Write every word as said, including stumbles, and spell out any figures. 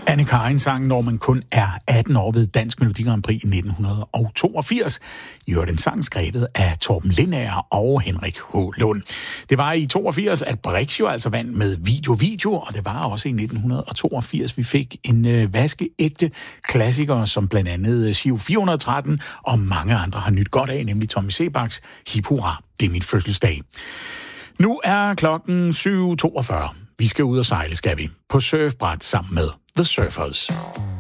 Anne Karin sang, når man kun er atten år, ved Dansk Melodi Grand Prix i nitten toogfirs. I hørte en sang skrevet af Torben Lindager og Henrik H. Lund. Det var i toogfirs, at Brix jo altså vandt med Video Video, og det var også i nitten toogfirs, vi fik en øh, vaskeægte klassiker, som blandt andet Giro fire hundrede og tretten og mange andre har nyt godt af, nemlig Tommy Sebaks Hip Hurra, det er min fødselsdag. Nu er klokken syv toogfyrre. Vi skal ud og sejle, skal vi, på surfbræt sammen med The Surfers.